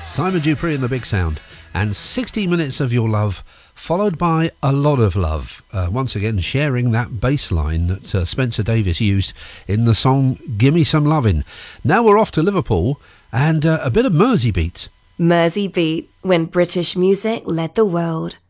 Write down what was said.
Simon Dupree and the Big Sound, and 60 Minutes of Your Love, followed by A Lot of Love, once again sharing that bass line that Spencer Davis used in the song Gimme Some Lovin'. Now we're off to Liverpool and a bit of Mersey beat. Mersey beat, when British music led the world.